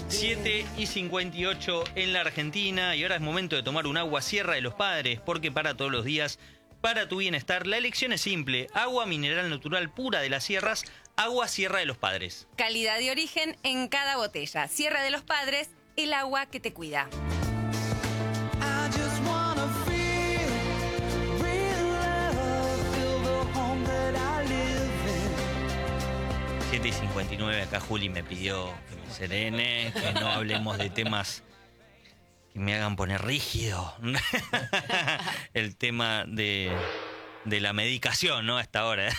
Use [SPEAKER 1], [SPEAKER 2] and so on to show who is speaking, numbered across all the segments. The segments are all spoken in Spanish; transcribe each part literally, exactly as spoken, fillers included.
[SPEAKER 1] siete y cincuenta y ocho en la Argentina y ahora es momento de tomar un agua Sierra de los Padres porque para todos los días, para tu bienestar, la elección es simple. Agua mineral natural pura de las sierras, agua Sierra de los Padres.
[SPEAKER 2] Calidad de origen en cada botella. Sierra de los Padres, el agua que te cuida.
[SPEAKER 1] siete y cincuenta y nueve, acá Juli me pidió que me serene, que no hablemos de temas que me hagan poner rígido. El tema de, de la medicación, ¿no? Hasta ahora.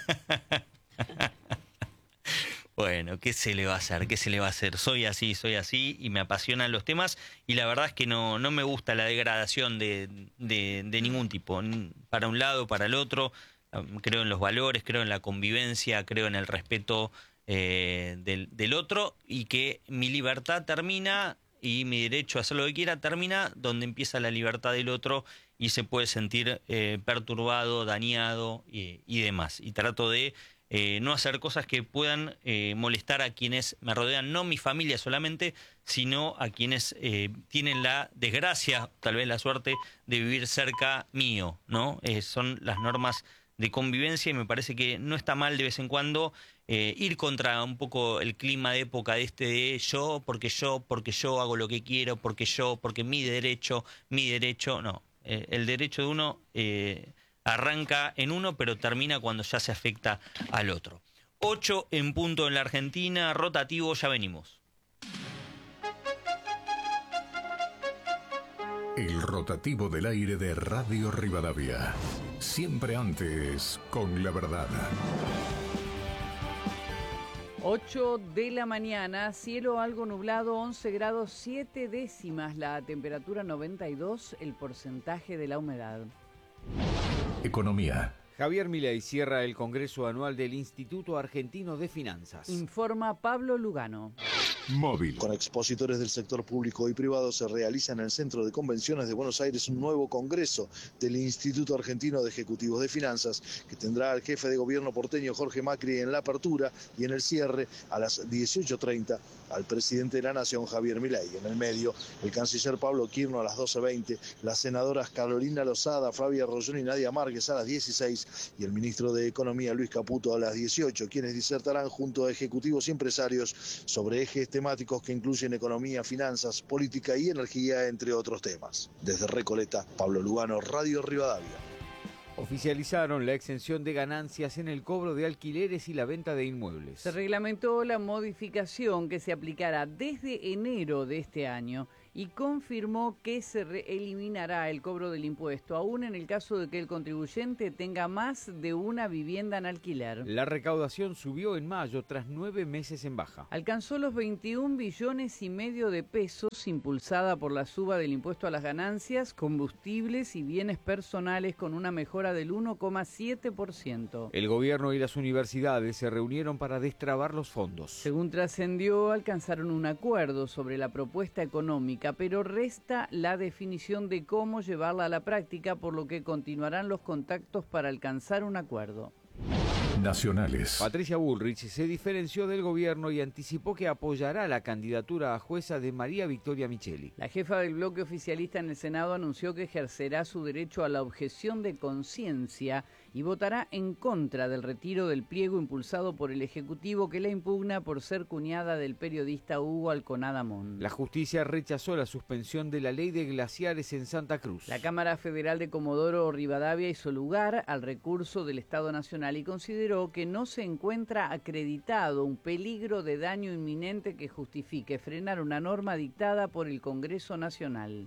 [SPEAKER 1] Bueno, ¿qué se le va a hacer? ¿Qué se le va a hacer? Soy así, soy así y me apasionan los temas y la verdad es que no, no me gusta la degradación de, de, de ningún tipo, para un lado, para el otro. Creo en los valores, creo en la convivencia, creo en el respeto eh, del, del otro y que mi libertad termina y mi derecho a hacer lo que quiera termina donde empieza la libertad del otro y se puede sentir eh, perturbado, dañado y, y demás. Y trato de eh, no hacer cosas que puedan eh, molestar a quienes me rodean, no mi familia solamente, sino a quienes eh, tienen la desgracia, tal vez la suerte, de vivir cerca mío, ¿no? Eh, son las normas de convivencia y me parece que no está mal de vez en cuando eh, ir contra un poco el clima de época de este de yo, porque yo, porque yo hago lo que quiero, porque yo, porque mi derecho, mi derecho, no. Eh, el derecho de uno eh, arranca en uno, pero termina cuando ya se afecta al otro. Ocho en punto en la Argentina, rotativo, ya venimos.
[SPEAKER 3] El rotativo del aire de Radio Rivadavia. Siempre antes con la verdad.
[SPEAKER 4] ocho de la mañana, cielo algo nublado, once grados siete décimas, la temperatura noventa y dos, el porcentaje de la humedad.
[SPEAKER 3] Economía.
[SPEAKER 5] Javier Milei cierra el Congreso Anual del Instituto Argentino de Finanzas.
[SPEAKER 4] Informa Pablo Lugano.
[SPEAKER 3] Móvil.
[SPEAKER 6] Con expositores del sector público y privado se realiza en el Centro de Convenciones de Buenos Aires un nuevo congreso del Instituto Argentino de Ejecutivos de Finanzas, que tendrá al jefe de gobierno porteño Jorge Macri en la apertura y en el cierre a las dieciocho treinta al presidente de la Nación Javier Milei. En el medio, el canciller Pablo Quirno a las doce veinte, las senadoras Carolina Lozada, Flavia Rollón y Nadia Márquez a las dieciséis y el ministro de Economía Luis Caputo a las dieciocho, quienes disertarán junto a ejecutivos y empresarios sobre ejes temáticos que incluyen economía, finanzas, política y energía, entre otros temas. Desde Recoleta, Pablo Lugano, Radio Rivadavia.
[SPEAKER 5] Oficializaron la exención de ganancias en el cobro de alquileres y la venta de inmuebles.
[SPEAKER 4] Se reglamentó la modificación que se aplicará desde enero de este año y confirmó que se eliminará el cobro del impuesto, aún en el caso de que el contribuyente tenga más de una vivienda en alquiler.
[SPEAKER 5] La recaudación subió en mayo tras nueve meses en baja.
[SPEAKER 4] Alcanzó los veintiún billones y medio de pesos, impulsada por la suba del impuesto a las ganancias, combustibles y bienes personales con una mejora del uno coma siete por ciento.
[SPEAKER 5] El gobierno y las universidades se reunieron para destrabar los fondos.
[SPEAKER 4] Según trascendió, alcanzaron un acuerdo sobre la propuesta económica, pero resta la definición de cómo llevarla a la práctica, por lo que continuarán los contactos para alcanzar un acuerdo.
[SPEAKER 3] Nacionales.
[SPEAKER 5] Patricia Bullrich se diferenció del gobierno y anticipó que apoyará la candidatura a jueza de María Victoria Micheli.
[SPEAKER 4] La jefa del bloque oficialista en el Senado anunció que ejercerá su derecho a la objeción de conciencia y votará en contra del retiro del pliego impulsado por el Ejecutivo que la impugna por ser cuñada del periodista Hugo Alconada Mon.
[SPEAKER 5] La justicia rechazó la suspensión de la ley de glaciares en Santa Cruz.
[SPEAKER 4] La Cámara Federal de Comodoro Rivadavia hizo lugar al recurso del Estado Nacional y consideró que no se encuentra acreditado un peligro de daño inminente que justifique frenar una norma dictada por el Congreso Nacional.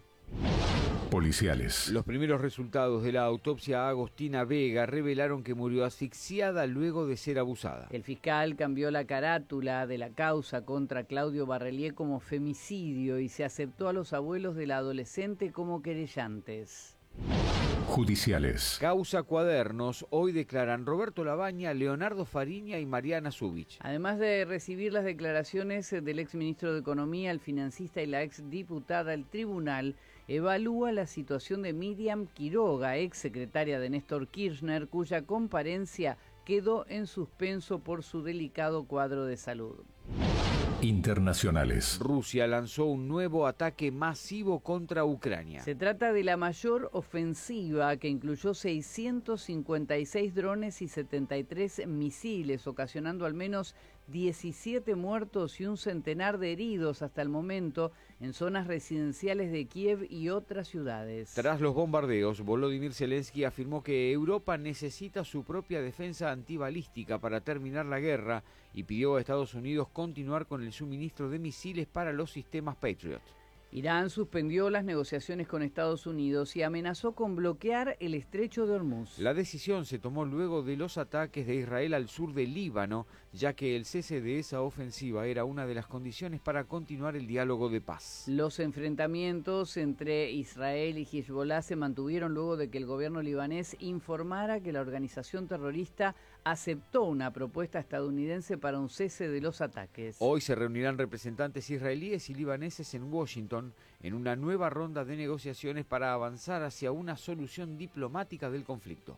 [SPEAKER 3] Policiales.
[SPEAKER 5] Los primeros resultados de la autopsia a Agostina Vega revelaron que murió asfixiada luego de ser abusada.
[SPEAKER 4] El fiscal cambió la carátula de la causa contra Claudio Barrelier como femicidio y se aceptó a los abuelos de la adolescente como querellantes.
[SPEAKER 3] Judiciales.
[SPEAKER 5] Causa Cuadernos. Hoy declaran Roberto Labaña, Leonardo Fariña y Mariana Zubich.
[SPEAKER 4] Además de recibir las declaraciones del exministro de Economía, el financista y la exdiputada, el tribunal evalúa la situación de Miriam Quiroga, exsecretaria de Néstor Kirchner, cuya comparencia quedó en suspenso por su delicado cuadro de salud.
[SPEAKER 3] Internacionales.
[SPEAKER 5] Rusia lanzó un nuevo ataque masivo contra Ucrania.
[SPEAKER 4] Se trata de la mayor ofensiva que incluyó seiscientos cincuenta y seis drones y setenta y tres misiles, ocasionando al menos diecisiete muertos y un centenar de heridos hasta el momento en zonas residenciales de Kiev y otras ciudades.
[SPEAKER 5] Tras los bombardeos, Volodymyr Zelensky afirmó que Europa necesita su propia defensa antibalística para terminar la guerra y pidió a Estados Unidos continuar con el suministro de misiles para los sistemas Patriot.
[SPEAKER 4] Irán suspendió las negociaciones con Estados Unidos y amenazó con bloquear el estrecho de Hormuz.
[SPEAKER 5] La decisión se tomó luego de los ataques de Israel al sur del Líbano, ya que el cese de esa ofensiva era una de las condiciones para continuar el diálogo de paz.
[SPEAKER 4] Los enfrentamientos entre Israel y Hezbollah se mantuvieron luego de que el gobierno libanés informara que la organización terrorista aceptó una propuesta estadounidense para un cese de los ataques.
[SPEAKER 5] Hoy se reunirán representantes israelíes y libaneses en Washington en una nueva ronda de negociaciones para avanzar hacia una solución diplomática del conflicto.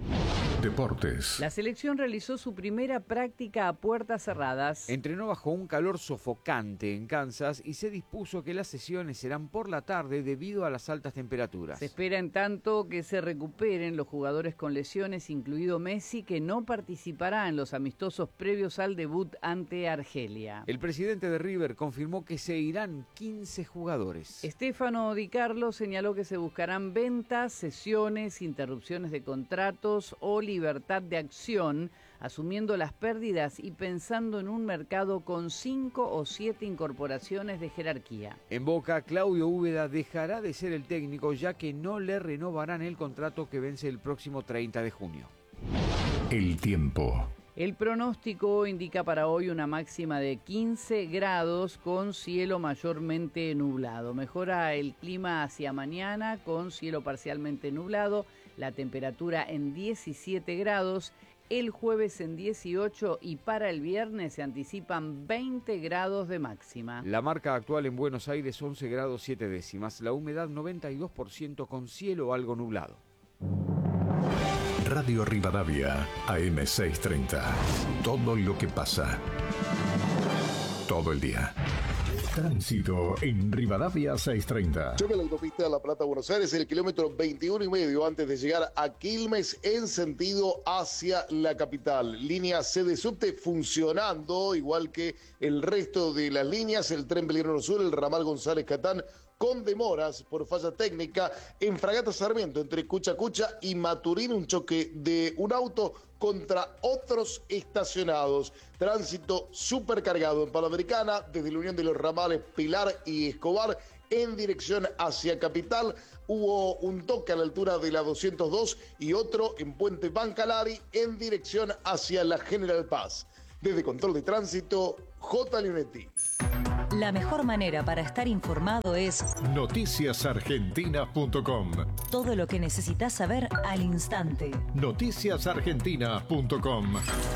[SPEAKER 3] Deportes.
[SPEAKER 4] La selección realizó su primera práctica a puertas cerradas.
[SPEAKER 5] Entrenó bajo un calor sofocante en Kansas y se dispuso que las sesiones serán por la tarde debido a las altas temperaturas.
[SPEAKER 4] Se espera en tanto que se recuperen los jugadores con lesiones, incluido Messi, que no participará en los amistosos previos al debut ante Argelia.
[SPEAKER 5] El presidente de River confirmó que se irán quince jugadores.
[SPEAKER 4] Stefano Di Carlo señaló que se buscarán ventas, cesiones, interrupciones de contratos o libertad de acción, asumiendo las pérdidas y pensando en un mercado con cinco o siete incorporaciones de jerarquía.
[SPEAKER 5] En Boca, Claudio Úbeda dejará de ser el técnico, ya que no le renovarán el contrato que vence el próximo treinta de junio.
[SPEAKER 3] El tiempo.
[SPEAKER 4] El pronóstico indica para hoy una máxima de quince grados con cielo mayormente nublado. Mejora el clima hacia mañana con cielo parcialmente nublado, la temperatura en diecisiete grados, el jueves en dieciocho y para el viernes se anticipan veinte grados de máxima.
[SPEAKER 5] La marca actual en Buenos Aires once grados siete décimas, la humedad noventa y dos por ciento con cielo algo nublado.
[SPEAKER 3] Radio Rivadavia, A M seiscientos treinta. Todo lo que pasa. Todo el día. Tránsito en Rivadavia seiscientos treinta.
[SPEAKER 6] Choca la autopista de La Plata, Buenos Aires, el kilómetro veintiuno y medio antes de llegar a Quilmes en sentido hacia la capital. Línea C de subte funcionando, igual que el resto de las líneas. El tren Belgrano Sur, el ramal González Catán, con demoras por falla técnica. En Fragata Sarmiento, entre Cucha Cucha y Maturín, un choque de un auto contra otros estacionados. Tránsito supercargado en Panamericana, desde la unión de los ramales Pilar y Escobar, en dirección hacia Capital. Hubo un toque a la altura de la doscientos dos y otro en Puente Bancalari, en dirección hacia la General Paz. Desde Control de Tránsito, J. Leonetti.
[SPEAKER 7] La mejor manera para estar informado es
[SPEAKER 3] noticias argentinas punto com.
[SPEAKER 7] todo lo que necesitas saber al instante.
[SPEAKER 3] noticias argentinas punto com.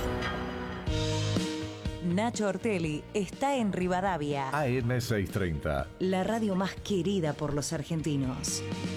[SPEAKER 7] Nacho Ortelli está en Rivadavia,
[SPEAKER 3] A M seiscientos treinta.
[SPEAKER 7] la radio más querida por los argentinos.